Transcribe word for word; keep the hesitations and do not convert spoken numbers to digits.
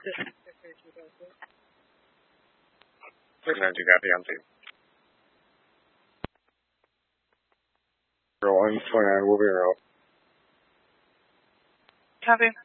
Ferdinand, you got the empty. Roll one twenty-nine, we'll be out. Copy.